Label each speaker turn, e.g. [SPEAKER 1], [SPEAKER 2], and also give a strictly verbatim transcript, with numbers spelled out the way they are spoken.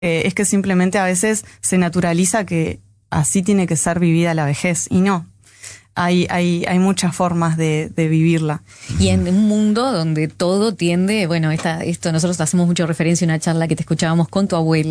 [SPEAKER 1] Eh, es que simplemente a veces se naturaliza que así tiene que ser vivida la vejez, y no. Hay, hay, hay muchas formas de, de vivirla.
[SPEAKER 2] Y en un mundo donde todo tiende, bueno, esta, esto nosotros hacemos mucho referencia a una charla que te escuchábamos con tu abuela.